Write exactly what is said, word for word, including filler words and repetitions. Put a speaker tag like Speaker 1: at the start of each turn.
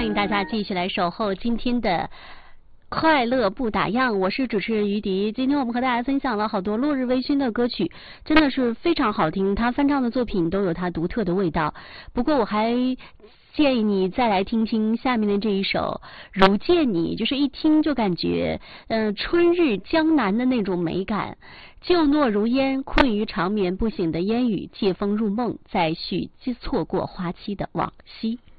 Speaker 1: 欢迎大家继续来守候今天的快乐不打烊，我是主持人于迪。今天我们和大家分享了好多落日微醺的歌曲，真的是非常好听，他翻唱的作品都有他独特的味道。不过我还建议你再来听听下面的这一首《如见你》，就是一听就感觉呃春日江南的那种美感。旧诺如烟，困于长眠不醒的烟雨，借风入梦，再续错过花期的往昔。